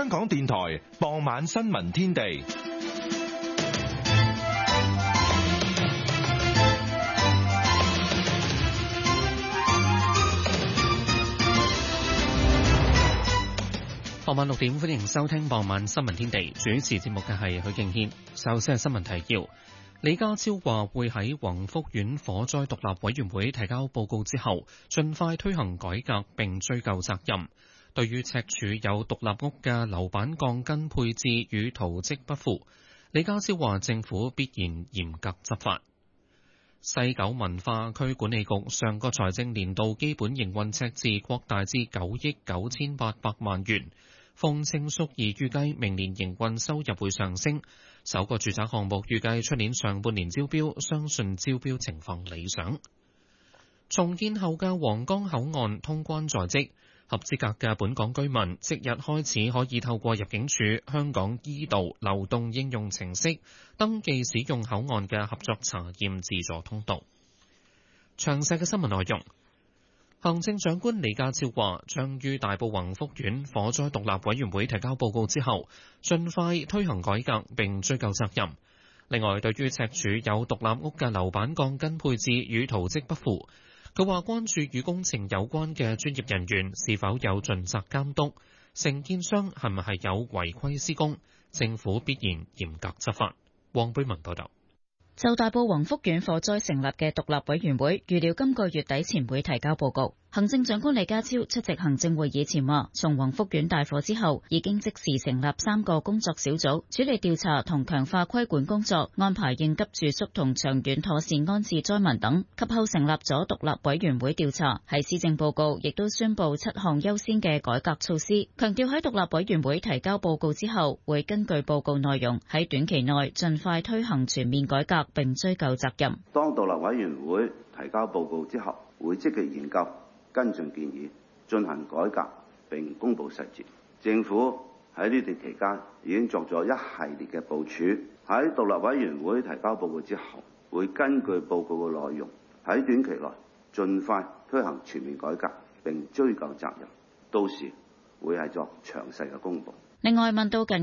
港電台傍晚新聞天地。 傍晚6點，歡迎收聽傍晚新聞天地。主持節目嘅係許敬軒。首先係新聞提要。李家超話會喺宏福苑火災獨立委員會提交報告之後，盡快推行改革並追究責任。對於赤柱有獨立屋嘅樓板鋼筋配置與圖則不符，李家超話政府必然嚴格執法。西九文化區管理局上個財政年度基本營運赤字擴大至9億9800萬元。馮程淑儀預計明年營運收入會上升，首個住宅項目預計出年上半年招標，相信招標情況理想。重建後嘅皇崗口岸通關在即，合資格嘅本港居民即日開始可以透過入境處香港醫渡流動應用程式登記使用口岸嘅合作查驗自助通道。詳細嘅新聞內容。行政長官李家超話，將於大埔宏福苑火災獨立委員會提交報告之後，盡快推行改革並追究責任。另外，對於赤柱有獨立屋嘅樓板鋼筋配置與圖則不符，佢話關注與工程有關嘅專業人員是否有盡責監督，承建商係咪有違規施工，政府必然嚴格執法。黃貝文報道。 就大埔宏福苑火災成立嘅獨立委員會，預料今個月底前會提交報告。行政長官李家超出席行政會議前話，從宏福苑大火之後，已經即時成立3個工作小組，處理調查同強化規管工作，安排應急住宿同長遠妥善安置災民等。及後成立咗獨立委員會調查。喺施政報告亦都宣布7項優先嘅改革措施，強調喺獨立委員會提交報告之後，會根據報告內容喺短期內盡快推行全面改革並追究責任。 當獨立委員會提交報告之後，會積極研究跟進建議，進行改革並公布細節。政府喺呢段期間已經作咗一系列嘅部署。喺獨立委員會提交報告之後，會根據報告嘅內容喺短期內盡快推行全面改革並追究責任。到時會係作詳細嘅公布。 另外問到近